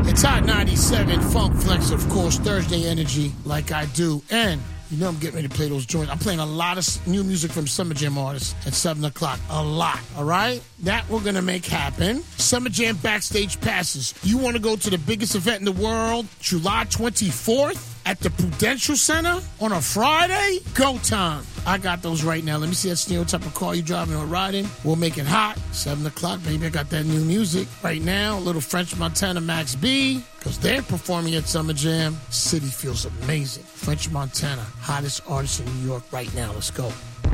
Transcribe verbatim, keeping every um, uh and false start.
It's Hot ninety-seven, Funk Flex, of course, Thursday Energy, like I do. And you know I'm getting ready to play those joints. I'm playing a lot of new music from Summer Jam artists at seven o'clock. A lot, all right? That we're going to make happen. Summer Jam backstage passes. You want to go to the biggest event in the world, July twenty-fourth? At the Prudential Center on a Friday? Go time. I got those right now. Let me see that stereotype type of car you driving or riding. We'll make it hot. seven o'clock, baby. I got that new music. Right now, a little French Montana Max B, because they're performing at Summer Jam. City feels amazing. French Montana, hottest artist in New York right now. Let's go.